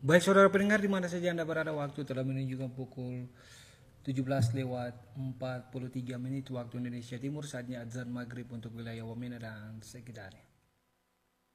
Baik saudara pendengar di mana saja Anda berada, waktu telah menunjukkan pukul 17:43 waktu Indonesia Timur. Saatnya azan maghrib untuk wilayah Wamena dan sekitarnya.